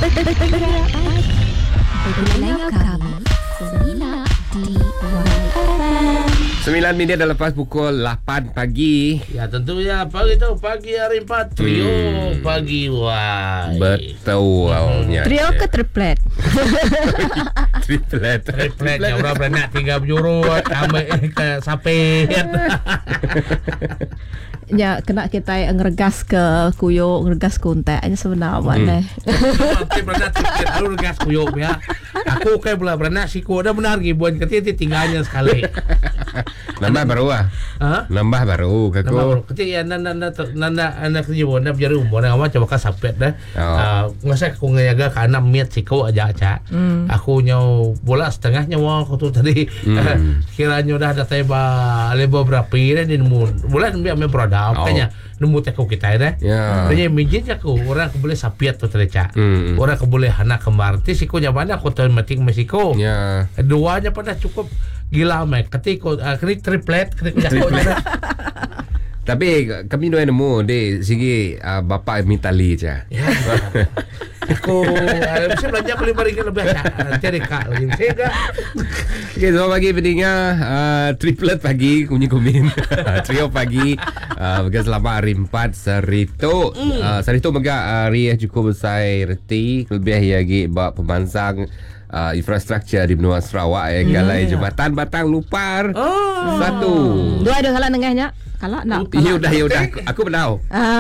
Dengar kami Semina di YFM. 9 minit dah lepas pukul 8 pagi. Ya tentunya pagi tu pagi hari 4 trio pagi wah. Betulnya. Trio ke triplet? Triplet. Tripletnya orang beranak 3 berjurut ambil ke sapit. Ya, kena kita ngeregas ke kuyuk, ngeregas ke untek. Hanya sebenar mana. Nanti beranak triplet lalu gas kuyuk ya. Aku kan pula beranak siku dah benar lagi buat ketika tinggalnya sekali. Nambah baru ah. Ha? Nambah baru Nama kaku. ketika nanda anak kerja buat nak berjalan umur nak macam bakal sapet dah. Ngasa aku ngajaga ke 6 met siku aja aja. Aku nyau bola setengahnya wah aku tu tadi kiranya dah ada teba lebar berapa dah di nemu. Bola ambil produk makanya nemu teko kita dah. Ya. Tanya mijin aku orang aku boleh sapiat tu tadi cak. Orang aku boleh anak kembar. Ti siku mana aku tahu mating Mexico. Ya. Duanya pada cukup gila mek. Ketika triplet ketika jatuh dah. Tapi kami dua nemu dek segi bapa Mitali je. Ya. Aku mesti belanja beli barang lebih nanti ada kak lagi. Saya Okay, selamat pagi pendengar. Triplet pagi kumin-kumin. Trio pagi. Begas selamat hari 4 Sarito. Sarito mega hari cukup besar reti. Lebih lagi bak pemansang infrastruktur di benua Sarawak galai jembatan Batang Lupar. Satu. Dua ada salah tengahnya. Kalau nak. Ya udah. Aku tahu.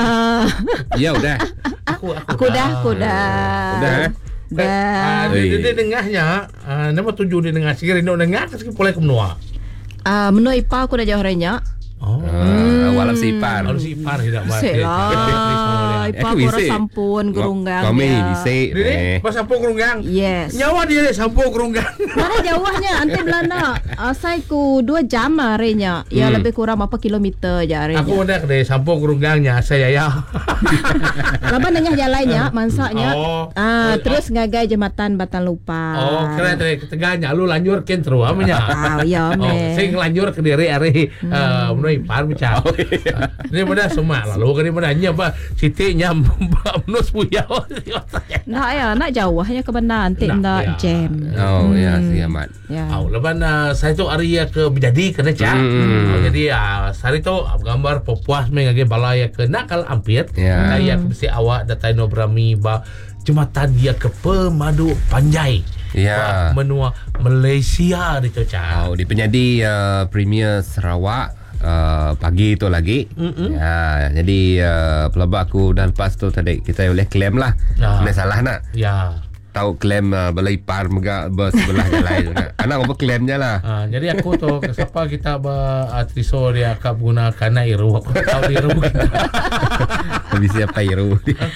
Ya udah. Aku dah. Udah. Dah. di tengahnya nama tujuh di tengah sikit nak dengar sikit boleh ke menua. Menua IPA aku dah jauh renya. Walau sipar. Kalau si ipar tidak Bisik lah. IPA aku orang sampun gerunggang. Kami dia. bisik. Ini pas sampung kerunggang. Yes. Nyawa dia sampung kerunggang. Mana jauhnya Ante Belanda. Saya ku 2 jam harinya. Ya lebih kurang berapa kilometer je harinya. Aku udah ke sampung kerunggangnya saya ya. Laban tengah jalannya mansaknya. Terus ngagai jembatan Batang Lupar. Kira dari keteganya lu lanjur ken terus amanya. Ya me. Saya lanjur ke diri hari menua ipar macam. Ini mana semua lalu kan ini mana apa Siti nyam menus puyau. Nak ya, nak jauhnya ke benar Ante nak jam. Oh ya, siamat. Ya. Lepas saya tu hari ke menjadi kena cak. Jadi hari tu gambar popuas mengage balai ke nakal ampir. Saya mesti awak datai no berami ba jembatan dia ke Pemadu Panjai. Ya. Menua Malaysia di tu cak. Di penyadi Premier Sarawak. Pagi tu lagi. Jadi pelabak aku dan lepas tu tadi kita boleh claim lah. Mana salah nak? Ya. Tahu claim balai par mega sebelah jalan tu nak. Anak apa claimnya lah. Jadi aku tu siapa kita triso dia akak gunakan na iru. Aku tahu iru. Habis siapa iru?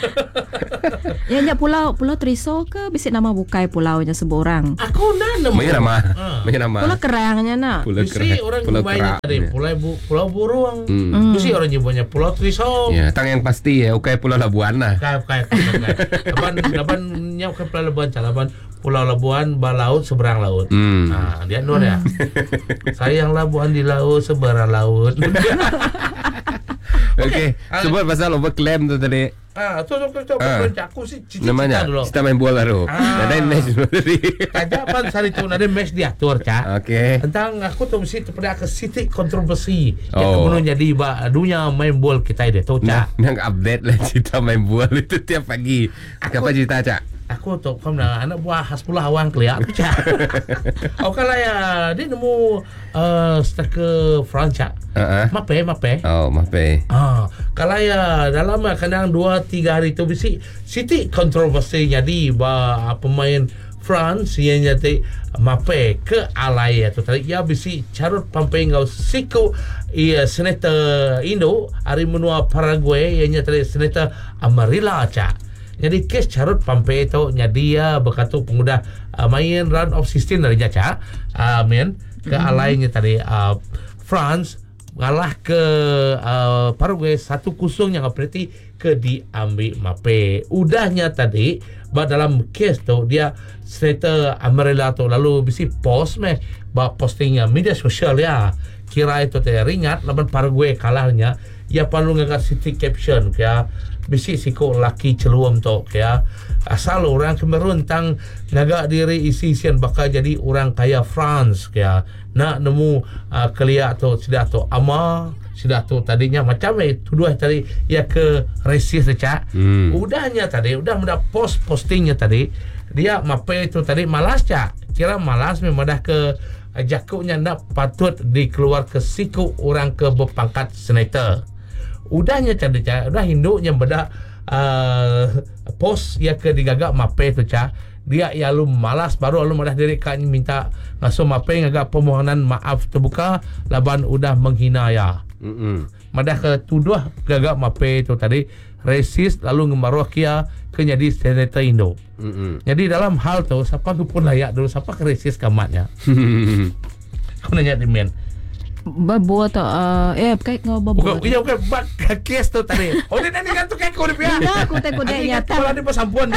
Ya pulau Triso ke bisik nama bukai pulaunya seborang. Aku nemu. Mana nama? Pulau Kerangnya nak. Mesti orang nyebutnya tadi Pulau Burung. Mesti orang nyebutnya Pulau Triso. Ya, tang yang pasti ya, ukai Pulau Labuan lah. Kai. Laban nyau ke Pulau Labuan, Calaban Pulau Labuan balaut seberang laut. Dia nur ya. Sayang Labuan di laut seberang laut. Okey, sebut pasal overclaim tu tadi. Tu aku sih namanya dulu. Kita main bola tu. Ada match tadi. Kajapan hari tu ada match diatur cak. Okey. Tentang aku tu mesti pada ke City kontroversi. Yang kemudian jadi dunia main bola kita dia tu cak. Nang update lah cerita main bola itu tiap pagi. Apa cerita cak? Aku tu kamu anak buah Hasbullah awang kelia cak. Aku kalau ya dia nemu sejak ke France cak. Mape. Oh, mape. Kalau ya dalam kadang 2-3 hari tu mesti City kontroversi jadi pemain France yang jadi mape ke alai tu tadi ya bisi carut pampai ngau siku senator Indo hari menua Paraguay yang jadi senator Amarilla cak. Jadi kes carut pampai itu jadi ya berkata pengudah main round of 16 dari Jaca ke alainya tadi France ngalah ke Paraguay 1-0 yang berarti ke diambil mape. Udahnya tadi dalam kes tu dia senator Amarilla tu lalu bisi post postingnya media sosial ya. Kira itu teringat lawan Paraguay kalahnya ya perlu ngagak city caption kaya bisi siko laki celuam to kaya asal orang Cameroon tang naga diri isian bakal jadi orang kaya France kaya nak nemu kelia atau tidak atau ama sudah tu tadinya macam tuduh tadi ya ke resis saja. Udahnya tadi udah postingnya tadi dia mape itu tadi malas cak. Kira malas memang dah ke jakuknya nak patut dikeluar ke siku orang ke berpangkat senator. Udahnya tadi cak, udah hinduknya beda post ya ke digagak mape itu cak. Dia ya lu malas baru lu madah diri kan minta ngasuh mape ngagak permohonan maaf terbuka laban udah menghina ya. Madah ke tuduh gagak mape itu tadi resis lalu ngemaruah kia ke jadi senator Indo. Jadi dalam hal tu siapa pun layak dulu siapa ke resis kamatnya. Kau nanya di men. Babu atau kait ngau babu. Iya bukan bak kes tu tadi. Oh ni kan tu kan kau dia. Ya, aku nyata. Kalau ada persampuan.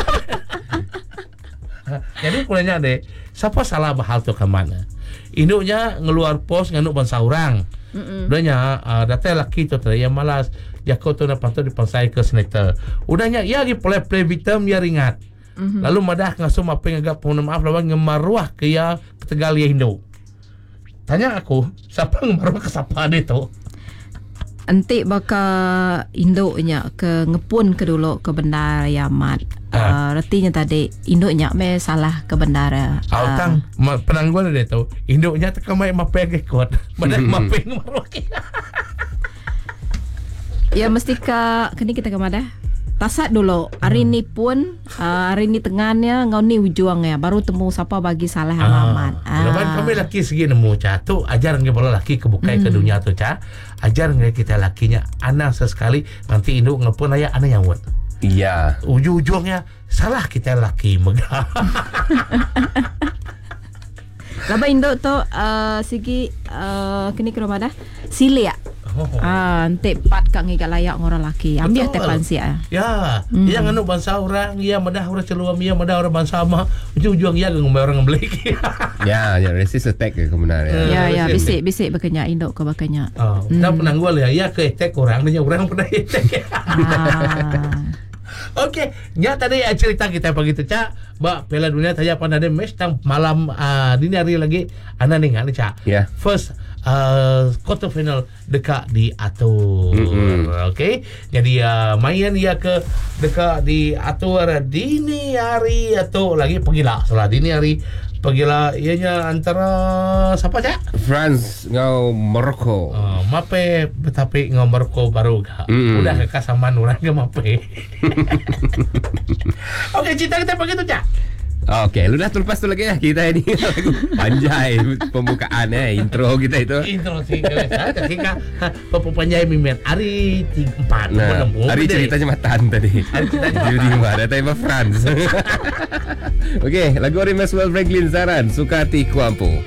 Jadi aku nanya deh, siapa salah hal tu kamatnya? Induknya ngeluar pos nganuk bangsa orang. Udahnya data laki tu tadi yang malas Jakob tu nak patut dipansai ke senator. Udahnya ia lagi play victim ya ringat. Lalu madah ngasuh apa yang agak mohon maaf lawan ngemaruah ke ya ketegal ya Indo. Tanya aku, siapa ngemaruah ke siapa dia tu? Nanti bakal induknya ke ngepun ke dulu ke bendara Yamat. Artinya tadi induknya me salah ke bendara. Autang penangguan dia tu. Induknya tekan mai mape ke kot. Madah mape ngemaruah. Ya mesti kini kita ke mana? Tasat dulu. Hari ni pun hari ni tengahnya ngau ni ujuangnya baru temu siapa bagi salah alamat. Lepas kami laki segi nemu cah tu ajar ngai bola laki kebukai ke dunia tu cah. Ajar ngai kita lakinya anak sesekali nanti induk ngepun ayah anak yang buat. Iya. Ujung-ujungnya salah kita laki megah. Laba induk tu segi kini ke rumah dah silia. Nanti pat kang iga layak orang laki. Ambil tepan sia. Ya, yang anu bangsa orang, ya madah orang celuam, ya madah orang bangsa mah. Ujung-ujung ya ngomong orang ngebeli. Ya, resist attack ke kebenaran. Ya, bisik berkenyak induk ke berkenyak. Dah penanggual ya ke attack orang, dia orang pernah attack. Okey, nya tadi cerita kita pagi tu cak, Mbak Piala Dunia tanya pada ada match tang malam dini hari lagi ana ningan cak. Yeah. First quarter final dekat diatur. Okey. Jadi main dia ke dekat diatur dini hari atau lagi pergilah salah dini hari pergilah ianya antara siapa cak? France ngau Morocco. Mape tapi ngau Morocco baru gak. Udah ke kasaman orang ke mape. Okey, cerita kita begitu cak. Okey, lu dah terlepas tu lagi ya. Kita ini lagu panjai pembukaan intro kita itu. Intro sih ketika panjai mimen hari 4 Nah, hari ceritanya matan tadi. Hari ceritanya Jadi mana tema France. Okey, lagu dari Maxwell Franklin Zaran Suka Hati Ku Ampu.